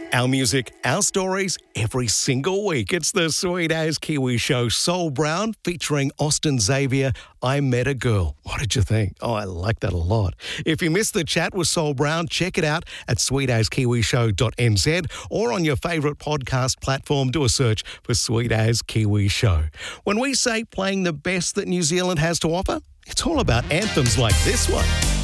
Our music, our stories, every single week. It's the Sweet As Kiwi Show. Sol Brown featuring Austin Xavier, I Met a Girl. What did you think? Oh, I like that a lot. If you missed the chat with Sol Brown, check it out at sweetaskiwishow.nz or on your favourite podcast platform. Do a search for Sweet As Kiwi Show. When we say playing the best that New Zealand has to offer, it's all about anthems like this one.